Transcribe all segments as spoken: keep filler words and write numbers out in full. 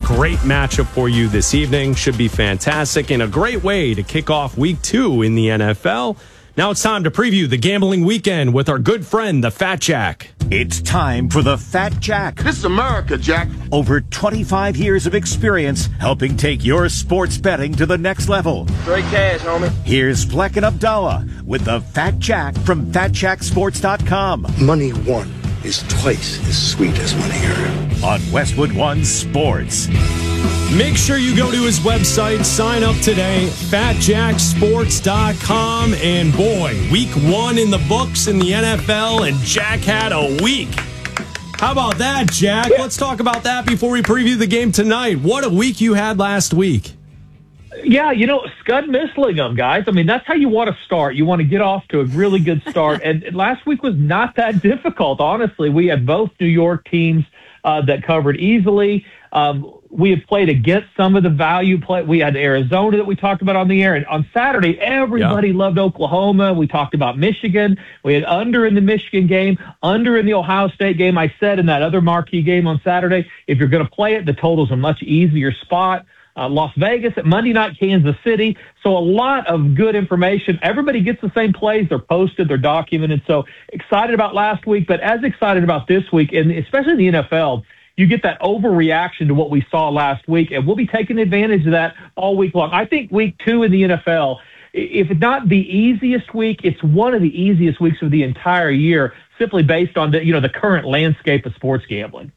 great matchup for you this evening. Should be fantastic and a great way to kick off week two in the N F L. Now it's time to preview the gambling weekend with our good friend, the Fat Jack. It's time for the Fat Jack. This is America, Jack. Over twenty-five years of experience helping take your sports betting to the next level. Straight cash, homie. Here's Fleck and Abdallah with the Fat Jack from fat jack sports dot com. Money won is twice as sweet as money earned. On Westwood One Sports. Make sure you go to his website, sign up today, fat jack sports dot com. And boy, week one in the books in the N F L, and Jack had a week. How about that, Jack? Let's talk about that before we preview the game tonight. What a week you had last week. Yeah, you know, Scud Mislingham, guys. I mean, that's how you want to start. You want to get off to a really good start. And last week was not that difficult, honestly. We had both New York teams uh, that covered easily. Um, we had played against some of the value play. We had Arizona that we talked about on the air. And on Saturday, everybody yeah. loved Oklahoma. We talked about Michigan. We had under in the Michigan game, under in the Ohio State game. I said in that other marquee game on Saturday, if you're going to play it, the total's a much easier spot. Uh, Las Vegas at Monday night, Kansas City. So a lot of good information. Everybody gets the same plays. They're posted. They're documented. So excited about last week, but as excited about this week, and especially in the N F L, you get that overreaction to what we saw last week, and we'll be taking advantage of that all week long. I think week two in the N F L, if it's not the easiest week, it's one of the easiest weeks of the entire year, simply based on the, you know, the current landscape of sports gambling.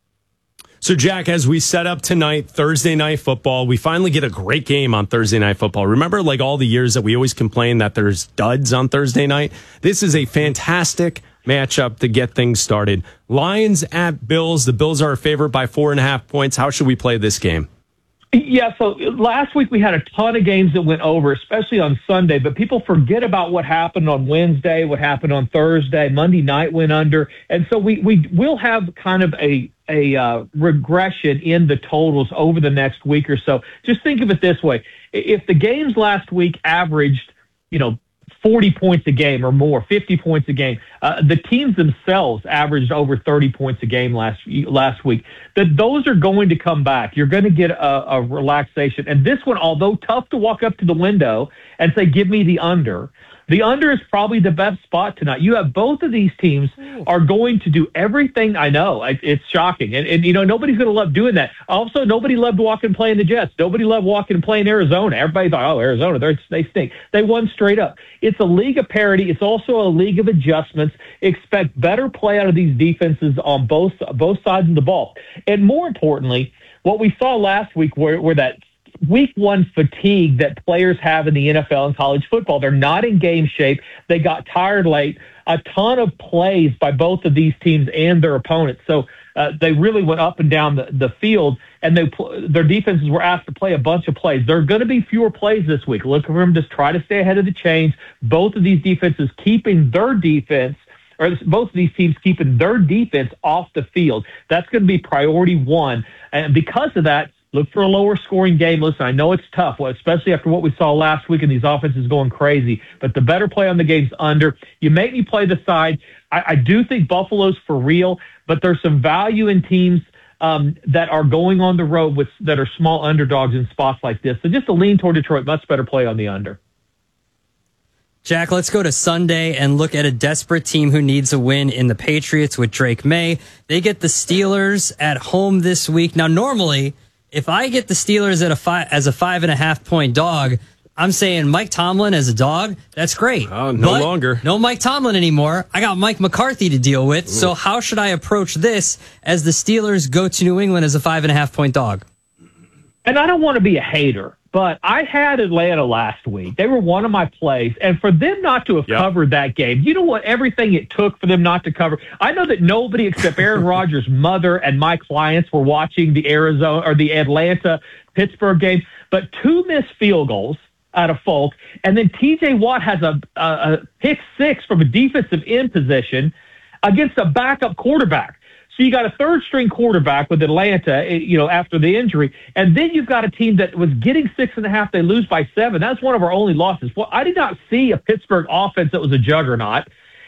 So, Jack, as we set up tonight, Thursday Night Football, we finally get a great game on Thursday Night Football. Remember, like all the years that we always complain that there's duds on Thursday night? This is a fantastic matchup to get things started. Lions at Bills. The Bills are a favorite by four and a half points. How should we play this game? Yeah, so last week we had a ton of games that went over, especially on Sunday, but people forget about what happened on Wednesday, what happened on Thursday. Monday night went under. And so we, we will have kind of a, a uh, regression in the totals over the next week or so. Just think of it this way. If the games last week averaged, you know, forty points a game or more, fifty points a game. Uh, the teams themselves averaged over thirty points a game last last week. That those are going to come back. You're going to get a, a relaxation. And this one, although tough to walk up to the window and say, give me the under, the under is probably the best spot tonight. You have both of these teams are going to do everything. I know it's shocking. And, and you know, nobody's going to love doing that. Also, nobody loved walking and playing the Jets. Nobody loved walking and playing Arizona. Everybody thought, oh, Arizona, they're, they stink. They won straight up. It's a league of parity. It's also a league of adjustments. Expect better play out of these defenses on both, both sides of the ball. And more importantly, what we saw last week were, were that week one fatigue that players have in the N F L and college football. They're not in game shape. They got tired late. A ton of plays by both of these teams and their opponents. So uh, they really went up and down the, the field, and they their defenses were asked to play a bunch of plays. There are going to be fewer plays this week. Look for them to try to stay ahead of the chains. Both of these defenses keeping their defense, or both of these teams keeping their defense off the field. That's going to be priority one. And because of that, look for a lower scoring game. Listen, I know it's tough, especially after what we saw last week and these offenses going crazy, but the better play on the game's under. You make me play the side. I, I do think Buffalo's for real, but there's some value in teams um, that are going on the road with that are small underdogs in spots like this. So just a lean toward Detroit, much better play on the under. Jack, let's go to Sunday and look at a desperate team who needs a win in the Patriots with Drake May. They get the Steelers at home this week. Now, normally, if I get the Steelers at a five, as a five and a half point dog, I'm saying Mike Tomlin as a dog, that's great. Oh, no but longer. No Mike Tomlin anymore. I got Mike McCarthy to deal with. Ooh. So how should I approach this as the Steelers go to New England as a five and a half point dog? And I don't want to be a hater, but I had Atlanta last week. They were one of my plays. And for them not to have yep. covered that game, you know what? Everything it took for them not to cover. I know that nobody except Aaron Rodgers' mother and my clients were watching the Arizona or the Atlanta Pittsburgh game, but two missed field goals out of Folk. And then T J Watt has a, a, a pick six from a defensive end position against a backup quarterback. So you got a third-string quarterback with Atlanta, you know, after the injury, and then you've got a team that was getting six and a half. They lose by seven. That's one of our only losses. Well, I did not see a Pittsburgh offense that was a juggernaut,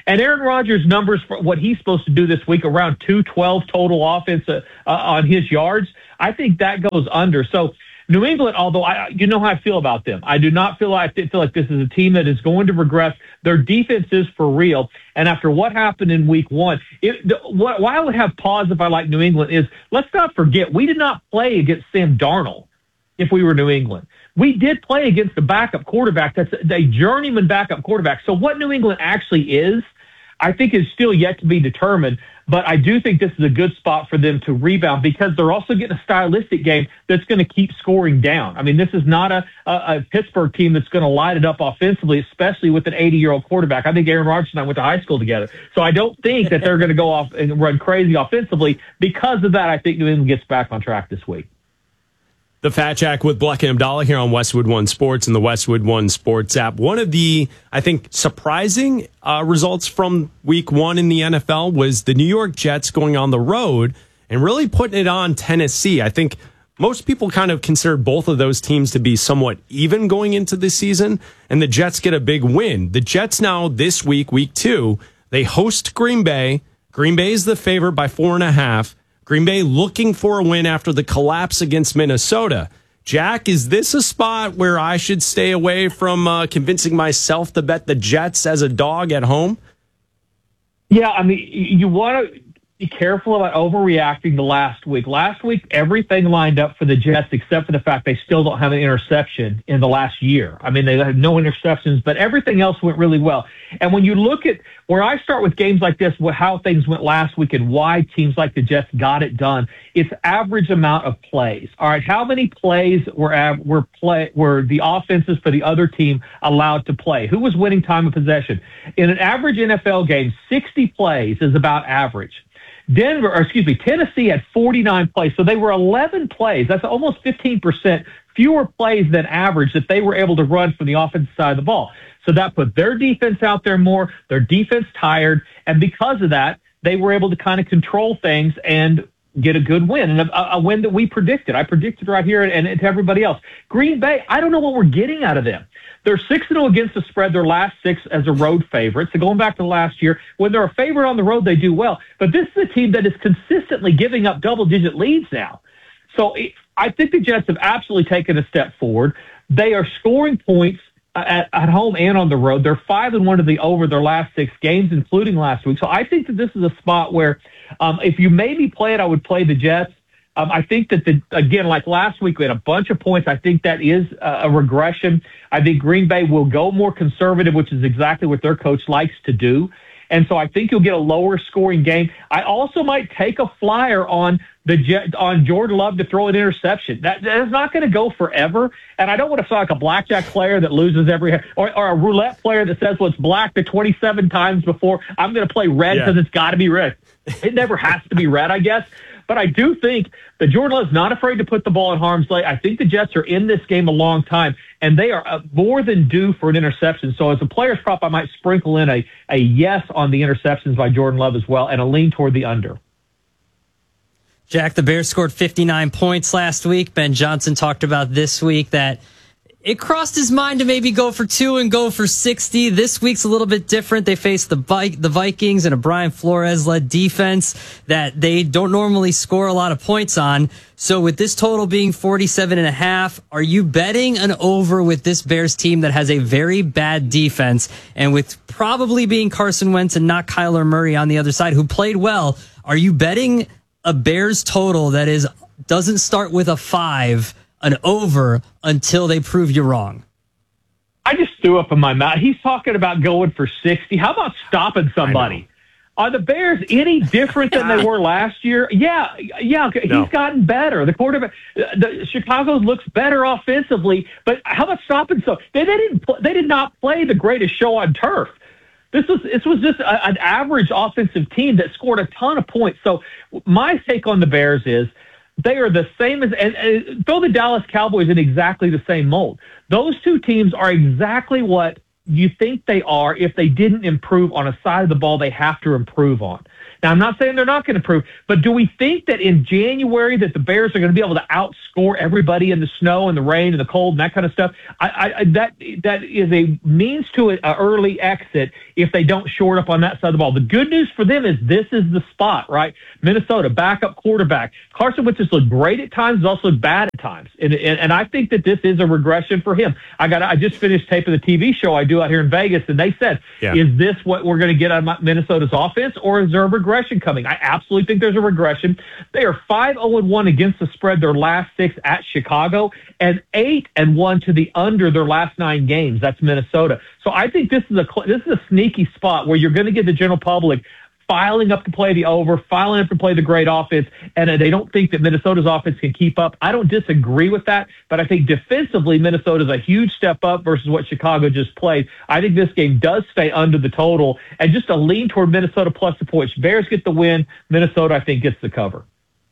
And Aaron Rodgers' numbers for what he's supposed to do this week, around two twelve total offense uh, uh, on his yards, I think that goes under. So New England, although I, you know how I feel about them, I do not feel like, I feel like this is a team that is going to regress. Their defense is for real. And after what happened in week one, it, the, what, why I would have pause if I like New England is, let's not forget, we did not play against Sam Darnold if we were New England. We did play against a backup quarterback that's a journeyman backup quarterback. So what New England actually is, I think is still yet to be determined. But I do think this is a good spot for them to rebound because they're also getting a stylistic game that's going to keep scoring down. I mean, this is not a, a, a Pittsburgh team that's going to light it up offensively, especially with an eighty-year-old quarterback. I think Aaron Rodgers and I went to high school together. So I don't think that they're going to go off and run crazy offensively. Because of that, I think New England gets back on track this week. The Fat Jack with Bleck and Abdallah here on Westwood One Sports and the Westwood One Sports app. One of the, I think, surprising uh, results from week one in the N F L was the New York Jets going on the road and really putting it on Tennessee. I think most people kind of considered both of those teams to be somewhat even going into the season, and the Jets get a big win. The Jets now, this week, week two, they host Green Bay. Green Bay is the favorite by four and a half. Green Bay looking for a win after the collapse against Minnesota. Jack, is this a spot where I should stay away from uh, convincing myself to bet the Jets as a dog at home? Yeah, I mean, you want to be careful about overreacting to last week. Last week, everything lined up for the Jets except for the fact they still don't have an interception in the last year. I mean, they had no interceptions, but everything else went really well. And when you look at where I start with games like this, how things went last week and why teams like the Jets got it done, it's average amount of plays. All right, how many plays were were play were the offenses for the other team allowed to play? Who was winning time of possession? In an average N F L game, sixty plays is about average. Denver, or excuse me, Tennessee had forty-nine plays, so they were eleven plays. That's almost fifteen percent fewer plays than average that they were able to run from the offensive side of the ball. So that put their defense out there more, their defense tired, and because of that, they were able to kind of control things and get a good win, and a, a win that we predicted. I predicted right here and, and to everybody else. Green Bay, I don't know what we're getting out of them. They're six and oh against the spread, their last six as a road favorite. So going back to last year, when they're a favorite on the road, they do well. But this is a team that is consistently giving up double-digit leads now. So it, I think the Jets have absolutely taken a step forward. They are scoring points at, at home and on the road. They're five and one to the over their last six games, including last week. So I think that this is a spot where um, if you made me play it, I would play the Jets. Um, I think that, the, again, like last week, we had a bunch of points. I think that is a, a regression. I think Green Bay will go more conservative, which is exactly what their coach likes to do. And so I think you'll get a lower scoring game. I also might take a flyer on the Jet, on Jordan Love to throw an interception. That, that is not going to go forever. And I don't want to sound like a blackjack player that loses every, or, or a roulette player that says, well, it's black the twenty-seven times before. I'm going to play red because yeah. it's got to be red. It never has to be red, I guess. But I do think that Jordan Love is not afraid to put the ball in harm's way. I think the Jets are in this game a long time, and they are uh, more than due for an interception. So as a player's prop, I might sprinkle in a, a yes on the interceptions by Jordan Love as well and a lean toward the under. Jack, the Bears scored fifty-nine points last week. Ben Johnson talked about this week that it crossed his mind to maybe go for two and go for sixty. This week's a little bit different. They face the the Vikings and a Brian Flores-led defense that they don't normally score a lot of points on. So with this total being forty-seven and a half, are you betting an over with this Bears team that has a very bad defense and with probably being Carson Wentz and not Kyler Murray on the other side, who played well? Are you betting a Bears total that is doesn't start with a five, an over, until they prove you wrong? I just threw up in my mouth. He's talking about going for sixty. How about stopping somebody? Are the Bears any different than they were last year? Yeah, yeah. No. He's gotten better. The quarterback, the Chicago looks better offensively. But how about stopping so? They, they didn't. They did not play the greatest show on turf. This was this was just a, an average offensive team that scored a ton of points. So my take on the Bears is they are the same as, and, and throw the Dallas Cowboys in exactly the same mold. Those two teams are exactly what you think they are if they didn't improve on a side of the ball they have to improve on. Now, I'm not saying they're not going to improve, but do we think that in January that the Bears are going to be able to outscore everybody in the snow and the rain and the cold and that kind of stuff? I, I, that that is a means to an early exit if they don't short up on that side of the ball. The good news for them is this is the spot, right? Minnesota, backup quarterback. Carson Wentz has looked great at times, also bad at times. And, and, and I think that this is a regression for him. I got I just finished taping the T V show I do out here in Vegas, and they said, yeah. Is this what we're going to get out of Minnesota's offense, or is there a regression coming? I absolutely think there's a regression. They are five oh and one against the spread their last six at Chicago, and eight and one to the under their last nine games. That's Minnesota. So I think this is a this is a sneaky spot where you're going to get the general public filing up to play the over, filing up to play the great offense, and they don't think that Minnesota's offense can keep up. I don't disagree with that, but I think defensively Minnesota's a huge step up versus what Chicago just played. I think this game does stay under the total, and just a lean toward Minnesota plus the points. Bears get the win. Minnesota, I think, gets the cover.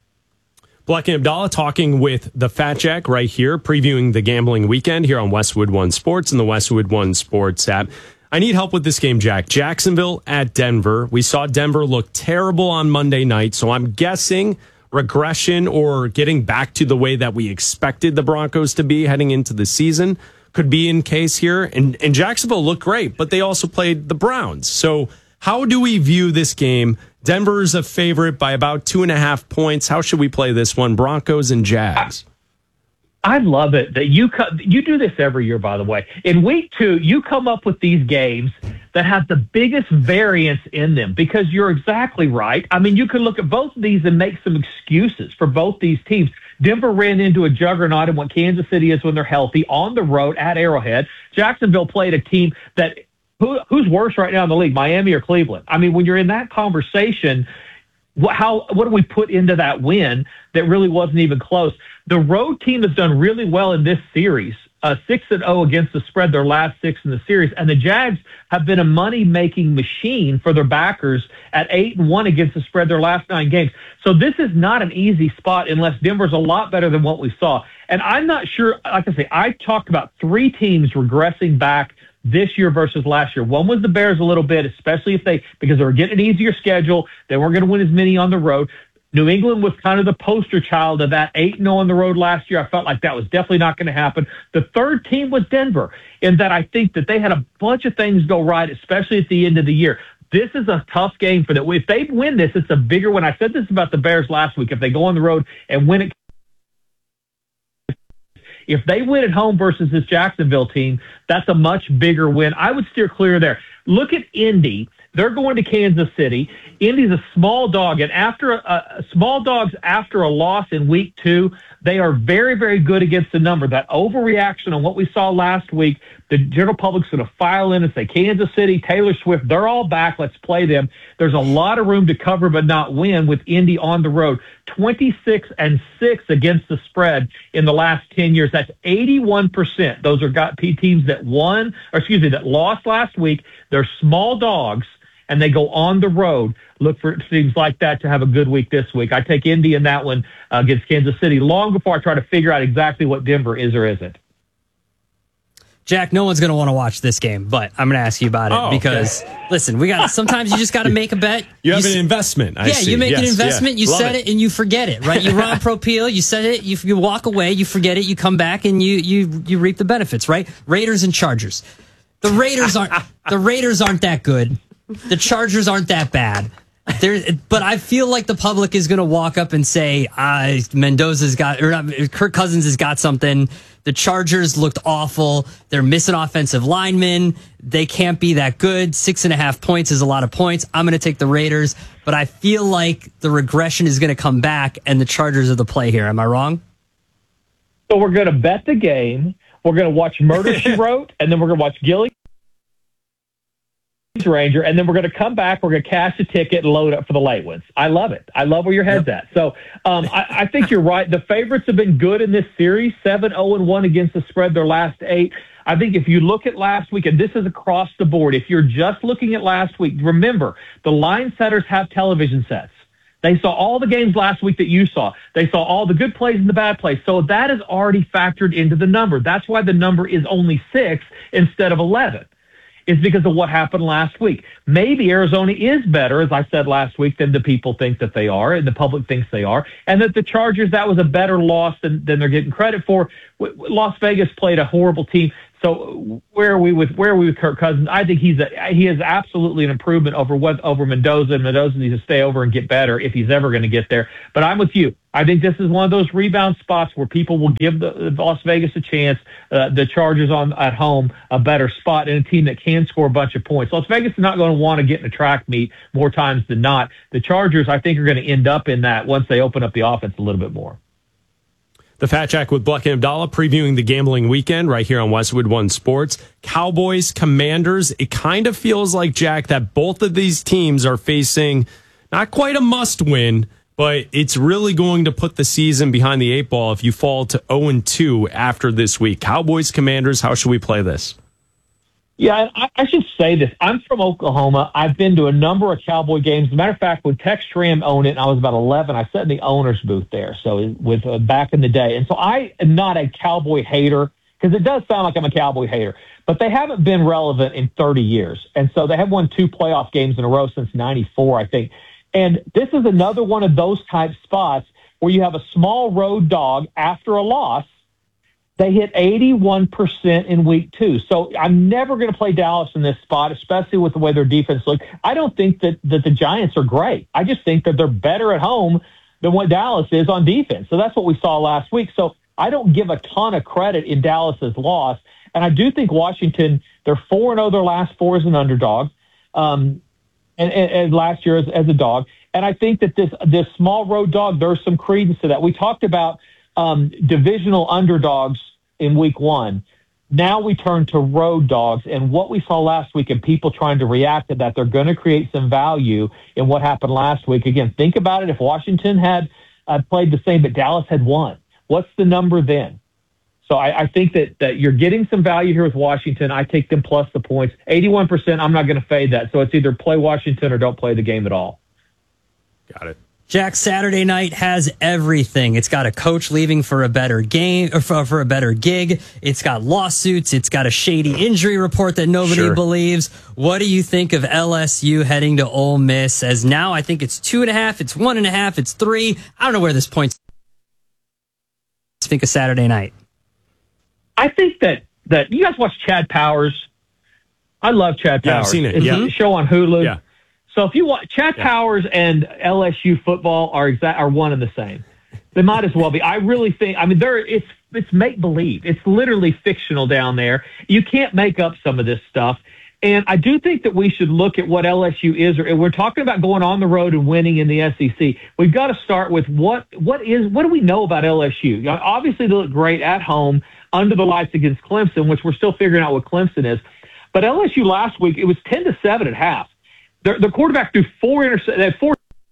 Black and Abdallah talking with the Fat Jack right here, previewing the gambling weekend here on Westwood One Sports and the Westwood One Sports app. I need help with this game, Jack. Jacksonville at Denver. We saw Denver look terrible on Monday night, so I'm guessing regression or getting back to the way that we expected the Broncos to be heading into the season could be in case here. And, and Jacksonville looked great, but they also played the Browns. So how do we view this game? Denver's a favorite by about two and a half points. How should we play this one? Broncos and Jags. I love it that you co- you do this every year, by the way. In week two, you come up with these games that have the biggest variance in them because you're exactly right. I mean, you can look at both of these and make some excuses for both these teams. Denver ran into a juggernaut in what Kansas City is when they're healthy on the road at Arrowhead. Jacksonville played a team that who, who's worse right now in the league, Miami or Cleveland? I mean, when you're in that conversation, what, how what do we put into that win that really wasn't even close? The road team has done really well in this series, uh, six and zero against the spread, their last six in the series, and the Jags have been a money-making machine for their backers at eight and one against the spread, their last nine games. So this is not an easy spot unless Denver's a lot better than what we saw. And I'm not sure. Like I say, I talked about three teams regressing back this year versus last year. One was the Bears a little bit, especially if they because they were getting an easier schedule. They weren't going to win as many on the road. New England was kind of the poster child of that eight and oh on the road last year. I felt like that was definitely not going to happen. The third team was Denver, in that I think that they had a bunch of things go right, especially at the end of the year. This is a tough game for them. If they win this, it's a bigger one. I said this about the Bears last week. If they go on the road and win it, if they win at home versus this Jacksonville team, that's a much bigger win. I would steer clear there. Look at Indy. They're going to Kansas City. Indy's a small dog, and after a, a small dogs after a loss in week two, they are very, very good against the number. That overreaction on what we saw last week, the general public's going to file in and say, Kansas City, Taylor Swift, they're all back. Let's play them. There's a lot of room to cover but not win with Indy on the road. twenty-six and six against the spread in the last ten years. That's eighty-one percent. Those are got teams that won, or excuse me, that lost last week. They're small dogs, and they go on the road. Look for teams like that to have a good week this week. I take Indy in that one uh, against Kansas City long before I try to figure out exactly what Denver is or isn't. Jack, no one's going to want to watch this game, but I'm going to ask you about it oh, because, okay. listen, we got sometimes you just got to make a bet. You have you, an investment. I yeah, see. you make yes, an investment, yeah. you Love set it. it and you forget it, right? You run pro peel, you set it, you, you walk away, you forget it, you come back and you you you reap the benefits, right? Raiders and Chargers. The Raiders aren't the Raiders aren't that good. The Chargers aren't that bad. There, but I feel like the public is going to walk up and say, ah, Mendoza's got, or not, Kirk Cousins has got something. The Chargers looked awful. They're missing offensive linemen. They can't be that good. Six and a half points is a lot of points. I'm going to take the Raiders, but I feel like the regression is going to come back and the Chargers are the play here. Am I wrong? So we're going to bet the game. We're going to watch Murder, She Wrote, and then we're going to watch Gilly Ranger, and then we're going to come back. We're going to cash a ticket and load up for the late ones. I love it. I love where your head's yep. at. So um, I, I think you're right. The favorites have been good in this series, seven oh and one against the spread their last eight. I think if you look at last week, and this is across the board, if you're just looking at last week, remember, the line setters have television sets. They saw all the games last week that you saw. They saw all the good plays and the bad plays. So that is already factored into the number. That's why the number is only six instead of eleven. is because of what happened last week. Maybe Arizona is better, as I said last week, than the people think that they are and the public thinks they are, and that the Chargers, that was a better loss than, than they're getting credit for. Las Vegas played a horrible team. So where are we with where are we with Kirk Cousins? I think he's a, he is absolutely an improvement over what over Mendoza, and Mendoza needs to stay over and get better if he's ever going to get there. But I'm with you. I think this is one of those rebound spots where people will give the, the Las Vegas a chance. Uh, the Chargers on at home a better spot, and a team that can score a bunch of points. Las Vegas is not going to want to get in a track meet more times than not. The Chargers, I think, are going to end up in that once they open up the offense a little bit more. The Fat Jack with Buck and Abdallah previewing the gambling weekend right here on Westwood One Sports. Cowboys, Commanders. It kind of feels like, Jack, that both of these teams are facing not quite a must win, but it's really going to put the season behind the eight ball if you fall to oh and two after this week. Cowboys, Commanders, how should we play this? Yeah, I, I should say this. I'm from Oklahoma. I've been to a number of Cowboy games. As a matter of fact, when Tex Schramm owned it, and I was about eleven, I sat in the owner's booth there. So with uh, back in the day, and so I am not a Cowboy hater, because it does sound like I'm a Cowboy hater. But they haven't been relevant in thirty years, and so they have won two playoff games in a row since ninety-four, I think. And this is another one of those type spots where you have a small road dog after a loss. They hit eighty-one percent in week two. So I'm never going to play Dallas in this spot, especially with the way their defense looks. I don't think that, that the Giants are great. I just think that they're better at home than what Dallas is on defense. So that's what we saw last week. So I don't give a ton of credit in Dallas's loss. And I do think Washington, they're four and oh their last four as an underdog, um, and, and, and last year as, as a dog. And I think that this this small road dog, there's some credence to that. We talked about um, divisional underdogs in week one. Now we turn to road dogs, and what we saw last week and people trying to react to that, they're going to create some value in what happened last week. Again, think about it. If Washington had uh, played the same, but Dallas had won, what's the number then? So I, I think that, that you're getting some value here with Washington. I take them plus the points. eighty-one percent, I'm not going to fade that. So it's either play Washington or don't play the game at all. Got it. Jack, Saturday night has everything. It's got a coach leaving for a better game or for, for a better gig. It's got lawsuits. It's got a shady injury report that nobody Sure. believes. What do you think of L S U heading to Ole Miss? As now I think it's two and a half, it's one and a half, it's three. I don't know where this point's. Think of Saturday night. I think that, that you guys watch Chad Powers. I love Chad Yeah, I've Powers. seen it, It's yeah. a show on Hulu. Yeah. So if you want, Chad Yeah. Powers and L S U football are exact are one and the same. They might as well be. I really think. I mean, there it's it's make believe. It's literally fictional down there. You can't make up some of this stuff. And I do think that we should look at what L S U is. Or we're talking about going on the road and winning in the S E C. We've got to start with what what is what do we know about L S U? Obviously, they look great at home under the lights against Clemson, which we're still figuring out what Clemson is. But L S U last week, it was ten to seven at half. The, the quarterback threw four interceptions. Four.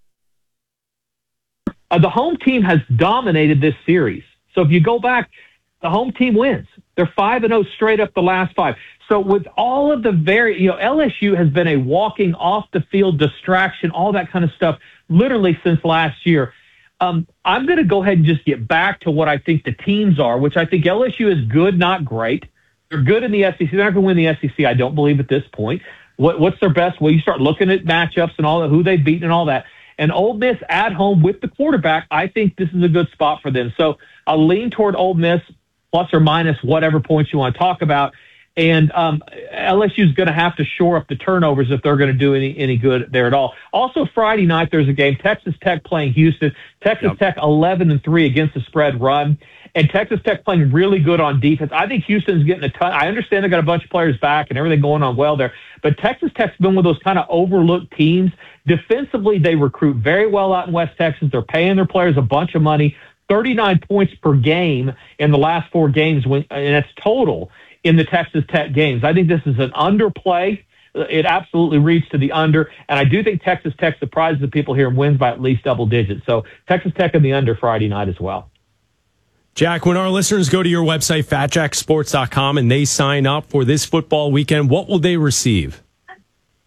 Uh, the home team has dominated this series. So if you go back, the home team wins. They're five and zero straight up the last five. So with all of the very, you know, L S U has been a walking off the field distraction, all that kind of stuff, literally since last year. Um, I'm going to go ahead and just get back to what I think the teams are, which I think L S U is good, not great. They're good in the S E C. They're not going to win the S E C, I don't believe, at this point. What, what's their best? Well, you start looking at matchups and all that, who they've beaten and all that. And Ole Miss at home with the quarterback, I think this is a good spot for them. So I'll lean toward Ole Miss, plus or minus whatever points you want to talk about. And um, L S U is going to have to shore up the turnovers if they're going to do any any good there at all. Also, Friday night there's a game. Texas Tech playing Houston. Texas yep. Tech eleven and three against the spread run, and Texas Tech playing really good on defense. I think Houston's getting a ton. I understand they got a bunch of players back and everything going on well there, but Texas Tech's been one of those kind of overlooked teams. Defensively, they recruit very well out in West Texas. They're paying their players a bunch of money. thirty-nine points per game in the last four games, when, and that's total in the Texas Tech games. I think this is an underplay. It absolutely reads to the under, and I do think Texas Tech surprises the people here and wins by at least double digits. So Texas Tech in the under Friday night as well. Jack, when our listeners go to your website, fat jack sports dot com, and they sign up for this football weekend, what will they receive?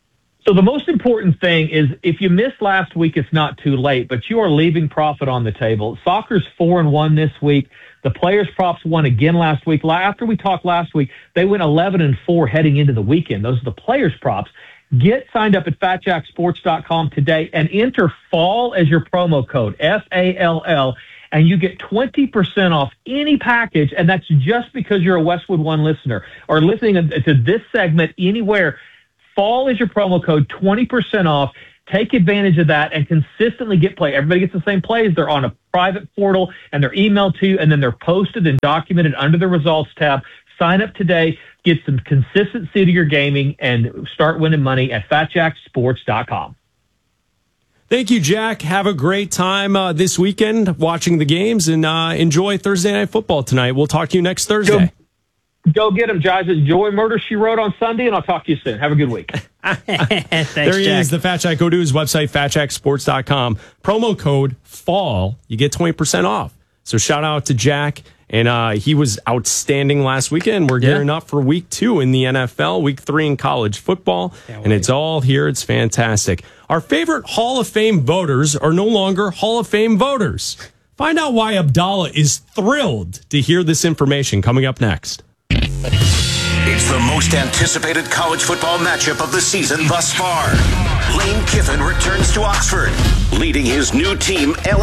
So the most important thing is if you missed last week, it's not too late, but you are leaving profit on the table. Soccer's four and one this week. The players props won again last week. After we talked last week, they went eleven and four heading into the weekend. Those are the players props. Get signed up at fat jack sports dot com today and enter fall as your promo code, F A L L, and you get twenty percent off any package, and that's just because you're a Westwood One listener or listening to this segment anywhere. Fall is your promo code, twenty percent off. Take advantage of that and consistently get play. Everybody gets the same plays. They're on a private portal, and they're emailed to you, and then they're posted and documented under the results tab. Sign up today. Get some consistency to your gaming and start winning money at fat jack sports dot com. Thank you, Jack. Have a great time uh, this weekend watching the games, and uh, enjoy Thursday Night Football tonight. We'll talk to you next Thursday. Go, go get them, guys. Enjoy Murder, She Wrote on Sunday, and I'll talk to you soon. Have a good week. Thanks, there he Jack. is, the Fat Jack. Go to his website, fat jack sports dot com. Promo code FALL. You get twenty percent off. So shout out to Jack. And uh, he was outstanding last weekend. We're gearing Yeah. up for week two in the N F L, week three in college football. Can't And wait. it's all here. It's fantastic. Our favorite Hall of Fame voters are no longer Hall of Fame voters. Find out why Abdallah is thrilled to hear this information coming up next. It's the most anticipated college football matchup of the season thus far. Lane Kiffin returns to Oxford, leading his new team, L